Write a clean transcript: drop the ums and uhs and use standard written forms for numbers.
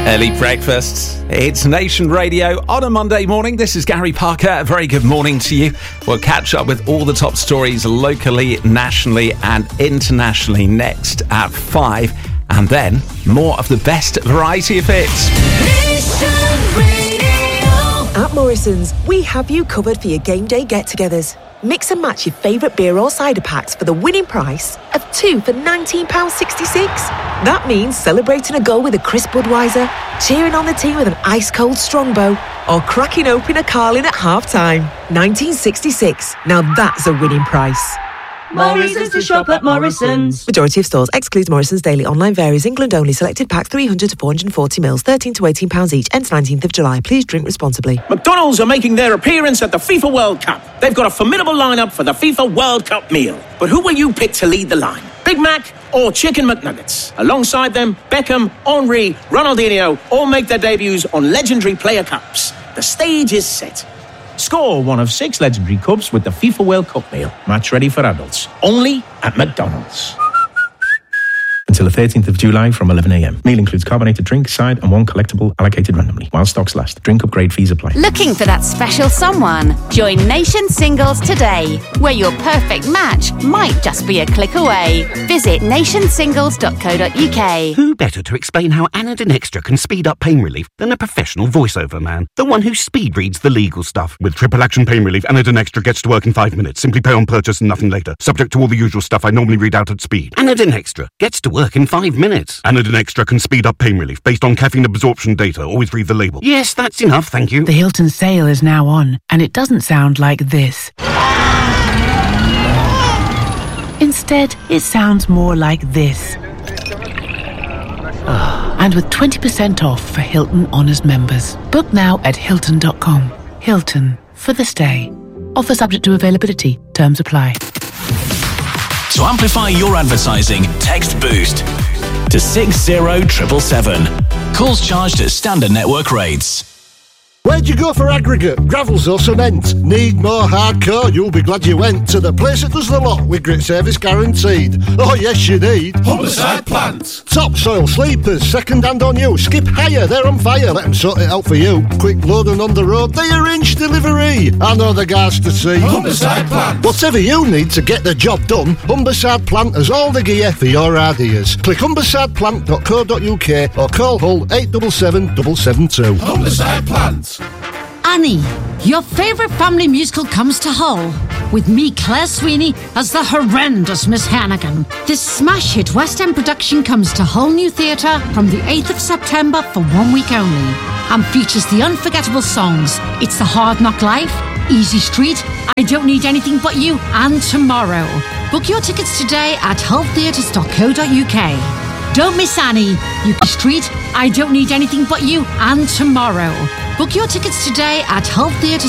Early breakfast. It's Nation Radio on a Monday morning. This is Gary Parker. A very good morning to you. We'll catch up with all the top stories locally, nationally and internationally next at 5. And then more of the best variety of hits. Nation Radio. At Morrison's, we have you covered for your game day get-togethers. Mix and match your favourite beer or cider packs for the winning price of 2 for £19.66. That means celebrating a goal with a crisp Budweiser, cheering on the team with an ice-cold Strongbow, or cracking open a Carling at half-time. 1966. Now that's a winning price. Morrison's to shop at Morrison's. Majority of stores excludes Morrison's daily online varies. England only. Selected packs 300 to 440 mils, £13 to £18 each. Ends 19th of July. Please drink responsibly. McDonald's are making their appearance at the FIFA World Cup. They've got a formidable lineup for the FIFA World Cup meal. But who will you pick to lead the line? Big Mac or Chicken McNuggets? Alongside them, Beckham, Henry, Ronaldinho all make their debuts on legendary player cups. The stage is set. Score one of 6 legendary cups with the FIFA World Cup meal. Match ready for adults. Only at McDonald's. Until the 13th of July from 11 a.m. Meal includes carbonated drink, side and 1 collectible allocated randomly. While stocks last. Drink upgrade fees apply. Looking for that special someone? Join Nation Singles today, where your perfect match might just be a click away. Visit nationsingles.co.uk. Who better to explain how Anadin Extra can speed up pain relief than a professional voiceover man? The one who speed reads the legal stuff. With triple action pain relief, Anadin Extra gets to work in 5 minutes. Simply pay on purchase and nothing later. Subject to all the usual stuff I normally read out at speed. Anadin Extra gets to work in 5 minutes. Anadin Extra can speed up pain relief based on caffeine absorption data. Always read the label. Yes, that's enough, thank you. The Hilton sale is now on, and it doesn't sound like this. Instead, it sounds more like this. And with 20% off for Hilton Honors members. Book now at Hilton.com. Hilton, for the stay. Offer subject to availability. Terms apply. To amplify your advertising, text BOOST to 60777. Calls charged at standard network rates. Where'd you go for aggregate, gravels or cement? Need more hardcore? You'll be glad you went to the place that does the lot with great service guaranteed. Oh yes, you need Humberside Plant. Topsoil, sleepers, second hand on you. Skip higher, they're on fire. Let them sort it out for you. Quick load and on the road, they arrange delivery. I know the guys to see. Humberside Plant. Whatever you need to get the job done, Humberside Plant has all the gear for your ideas. Click humbersideplant.co.uk or call Hull 877 772. Humberside Plant. Annie, your favourite family musical comes to Hull, with me, Claire Sweeney, as the horrendous Miss Hannigan. This smash hit West End production comes to Hull New Theatre from the 8th of September for 1 week only, and features the unforgettable songs It's the Hard Knock Life, Easy Street, I Don't Need Anything But You, and Tomorrow. Book your tickets today at hulltheatres.co.uk. Don't miss Annie, Yuki Street, I Don't Need Anything But You, and Tomorrow. Book your tickets today at hulltheatres.co.uk.